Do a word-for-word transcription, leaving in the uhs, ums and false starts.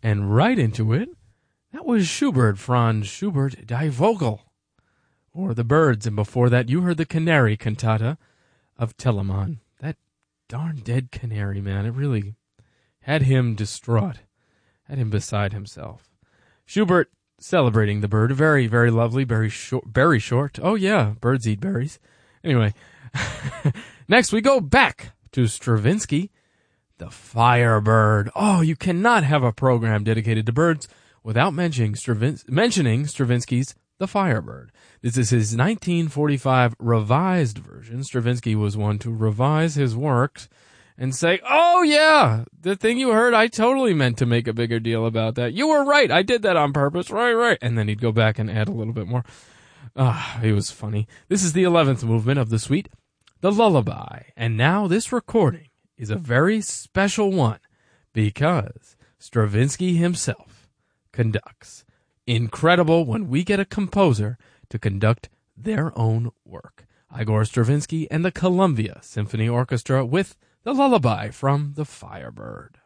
And right into it, that was Schubert, Franz Schubert, Die Vogel, or The Birds, and before that you heard the Canary Cantata of Telemann. That darn dead canary, man, it really had him distraught, had him beside himself. Schubert celebrating the bird, very, very lovely, very short, very short. Oh yeah, birds eat berries. Anyway, next we go back to Stravinsky, the Firebird. Oh, you cannot have a program dedicated to birds without mentioning, Stravin- mentioning Stravinsky's The Firebird. This is his nineteen forty-five revised version. Stravinsky was one to revise his works and say, oh yeah, the thing you heard, I totally meant to make a bigger deal about that. You were right, I did that on purpose, right, right. And then he'd go back and add a little bit more. Ah, it was funny. This is the eleventh movement of the suite, The Lullaby. And now this recording is a very special one because Stravinsky himself conducts. Incredible when we get a composer to conduct their own work. Igor Stravinsky and the Columbia Symphony Orchestra with The Lullaby from The Firebird.